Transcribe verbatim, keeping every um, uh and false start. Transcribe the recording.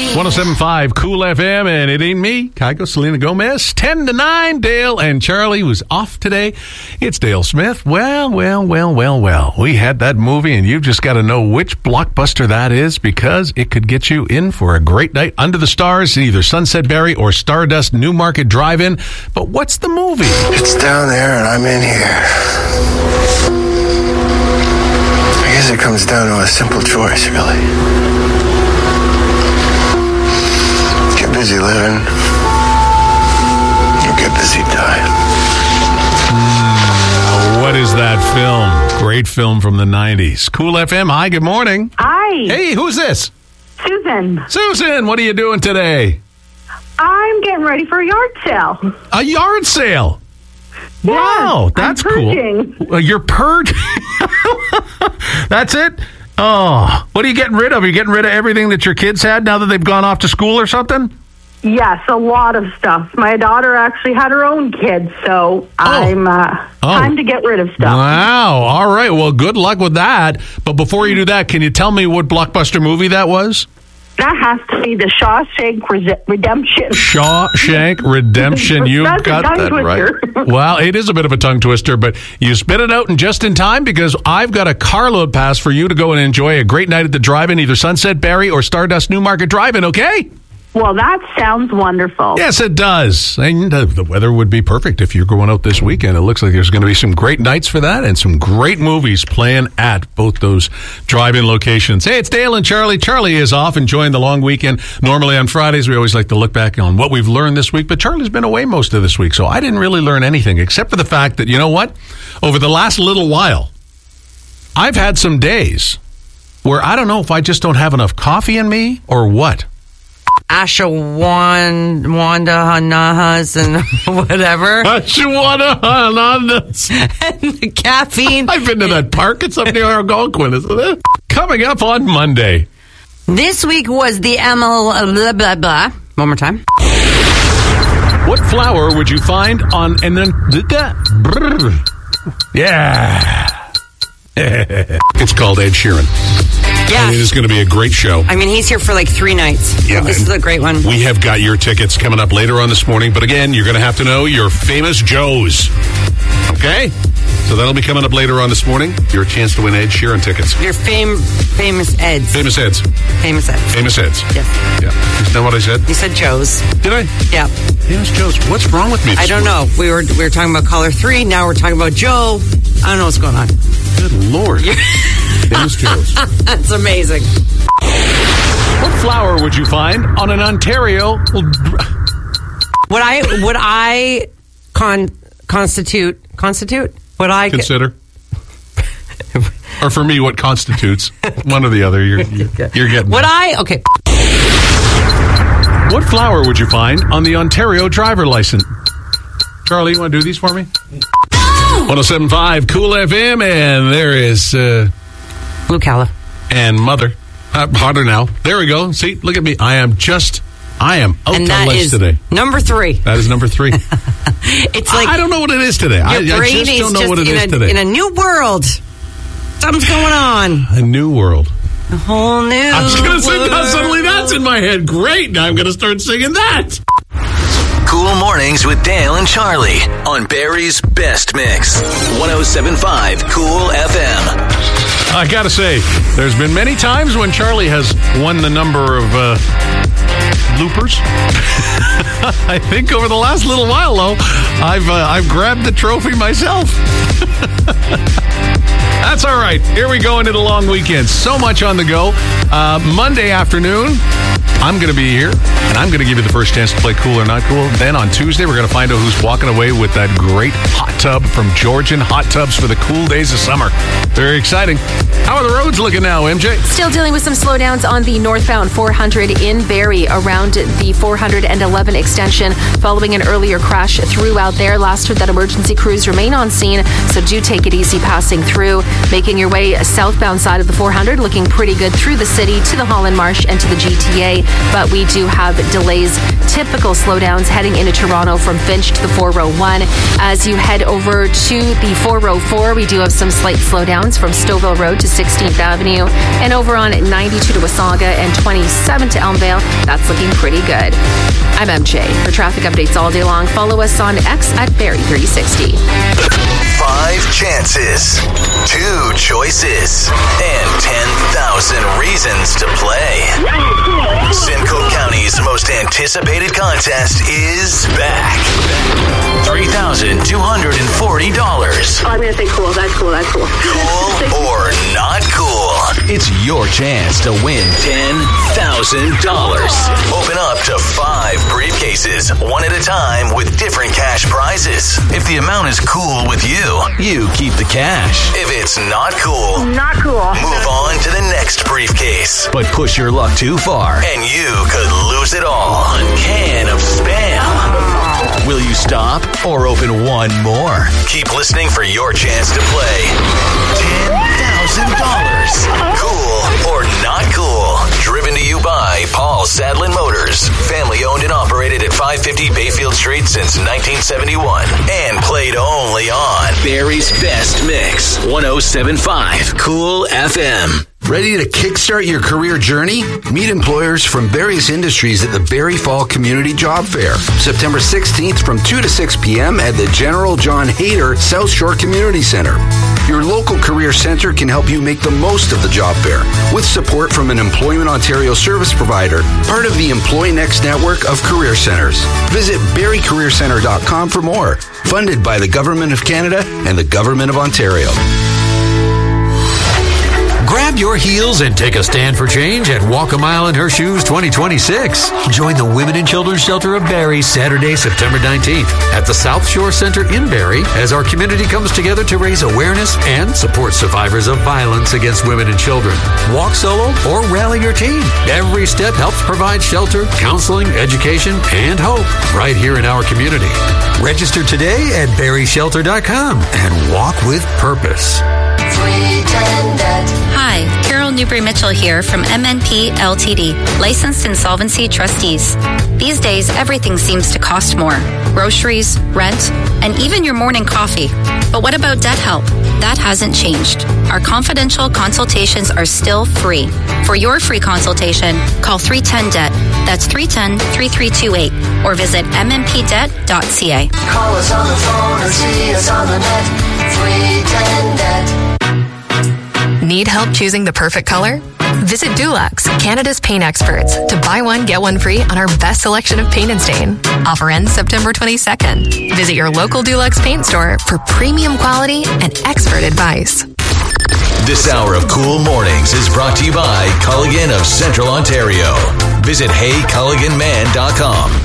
one oh seven point five Cool F M, and it ain't me, Kygo, Selena Gomez. ten to nine, Dale and Charlie was off today. It's Dale Smith. Well, well, well, well, well. We had that movie, and you've just got to know which blockbuster that is, because it could get you in for a great night under the stars in either Sunset Berry or Stardust Newmarket Drive-In. But what's the movie? It's down there, and I'm in here. I guess it comes down to a simple choice, really. Get busy living, or get busy dying. Mm, what is that film? Great film from the nineties. Cool F M, hi, good morning. Hi. Hey, who's this? Susan. Susan, what are you doing today? I'm getting ready for a yard sale. A yard sale? Yes, Wow, that's I'm purging. cool. Well, you're purging. That's it? Oh, what are you getting rid of? Are you getting rid of everything that your kids had now that they've gone off to school or something? Yes, a lot of stuff. My daughter actually had her own kids, so I'm uh, Oh. time to get rid of stuff. Wow. All right. Well, good luck with that. But before you do that, can you tell me what blockbuster movie that was? That has to be the Shawshank Res- Redemption. Shawshank Redemption. You That's a got tongue that twister. right. Well, it is a bit of a tongue twister, but you spit it out in just in time, because I've got a carload pass for you to go and enjoy a great night at the drive-in, either Sunset Berry or Stardust Newmarket Drive-In, okay? Well, that sounds wonderful. Yes, it does. And uh, the weather would be perfect if you're going out this weekend. It looks like there's going to be some great nights for that and some great movies playing at both those drive-in locations. Hey, it's Dale and Charlie. Charlie is off enjoying the long weekend. Normally on Fridays, we always like to look back on what we've learned this week, but Charlie's been away most of this week, so I didn't really learn anything except for the fact that, you know what? Over the last little while, I've had some days where I don't know if I just don't have enough coffee in me or what. Asha Wan, Wanda Hanahas and whatever. Ashwana Hernandez. And the caffeine. I've been to that park. It's up near Algonquin, isn't it? Coming up on Monday. This week was the M L blah, blah, blah. One more time. What flower would you find on an... Yeah. It's called Ed Sheeran. Yeah. And it is going to be a great show. I mean, he's here for like three nights. Yeah, This is a great one. We have got your tickets coming up later on this morning. But again, you're going to have to know your famous Joes. Okay? So that'll be coming up later on this morning. Your chance to win Ed Sheeran tickets. Your fame, famous Eds. Famous Eds. Famous Eds. Famous Eds. Yes. Yeah. Is that what I said? You said Joe's. Did I? Yeah. Famous Joes. What's wrong with me this I don't morning? know. We were we were talking about caller three. Now we're talking about Joe. I don't know what's going on. Good Lord. Famous Joes. That's amazing. What flower would you find on an Ontario... Would I would I con constitute constitute? Would I Consider. Or for me, what constitutes one or the other. You're you're, you're getting. Would I? Okay. What flower would you find on the Ontario driver license? Charlie, you want to do these for me? one oh seven point five Cool F M, and there is uh, Blue Calla. and Mother. Uh, hotter now. There we go. See, look at me. I am just. I am out And to that lunch is today. number three. That is number three. It's like I don't know what it is today. I, your I brain just is don't know just what it in is a, today. in a new world. Something's going on. A new world. A whole new I was going to say, world. now suddenly that's in my head. Great. Now I'm going to start singing that. Cool Mornings with Dale and Charlie on Barrie's Best Mix. one oh seven point five Cool F M. I got to say, there's been many times when Charlie has won the number of uh, bloopers. I think over the last little while, though, I've uh, I've grabbed the trophy myself. That's all right. Here we go into the long weekend. So much on the go. Uh, Monday afternoon, I'm going to be here, and I'm going to give you the first chance to play Cool or Not Cool. Then on Tuesday, we're going to find out who's walking away with that great hot tub from Georgian Hot Tubs for the cool days of summer. Very exciting. How are the roads looking now, M J? Still dealing with some slowdowns on the northbound four hundred in Barrie around the four hundred eleven extension following an earlier crash throughout there. Last heard that emergency crews remain on scene, so do take it easy passing through. Making your way southbound side of the four hundred, looking pretty good through the city to the Holland Marsh and to the G T A. but we do have delays, typical slowdowns heading into Toronto from Finch to the four oh one. As you head over to the four oh four, we do have some slight slowdowns from Stouffville Road to sixteenth Avenue, and over on ninety-two to Wasaga and twenty-seven to Elmvale. That's looking pretty good. I'm M J. For traffic updates all day long, follow us on X at Barry three sixty. Five chances, two choices, and ten thousand reasons to play. Simcoe County's most anticipated contest is back. three thousand two hundred forty dollars. Oh, I'm going to say cool. That's cool. That's cool. Cool or not cool? It's your chance to win ten thousand dollars. Open up to five briefcases, one at a time, with different cash prizes. If the amount is cool with you, you keep the cash. If it's not cool, Not cool. move on to the next briefcase. But push your luck too far, and you could lose it all. One can of Spam. Will you stop or open one more? Keep listening for your chance to play ten thousand dollars. Cool or not cool? Driven to you by Paul Sadlin Motors. Family owned and operated at five fifty Bayfield Street since nineteen seventy-one. And played only on Barry's Best Mix. one oh seven point five Cool F M. Ready to kickstart your career journey? Meet employers from various industries at the Barrie Fall Community Job Fair, September sixteenth from two to six p.m. at the General John Hayter South Shore Community Center. Your local career center can help you make the most of the job fair with support from an Employment Ontario service provider, part of the Employ Next network of career centers. Visit barrie career center dot com for more. Funded by the Government of Canada and the Government of Ontario. Grab your heels and take a stand for change at Walk a Mile in Her Shoes twenty twenty-six. Join the Women and Children's Shelter of Barrie Saturday, September nineteenth at the South Shore Centre in Barrie as our community comes together to raise awareness and support survivors of violence against women and children. Walk solo or rally your team. Every step helps provide shelter, counseling, education, and hope right here in our community. Register today at barrie shelter dot com and walk with purpose. Hi, Carol Newbury-Mitchell here from M N P L T D, licensed insolvency trustees. These days, everything seems to cost more. Groceries, rent, and even your morning coffee. But what about debt help? That hasn't changed. Our confidential consultations are still free. For your free consultation, call three one zero D E B T. That's three one zero, three three two eight or visit m m p debt dot c a. Call us on the phone or see us on the net. three one zero D E B T. Need help choosing the perfect color? Visit Dulux, Canada's paint experts, to buy one, get one free on our best selection of paint and stain. Offer ends September twenty-second. Visit your local Dulux paint store for premium quality and expert advice. This hour of Cool Mornings is brought to you by Culligan of Central Ontario. Visit hey culligan man dot com.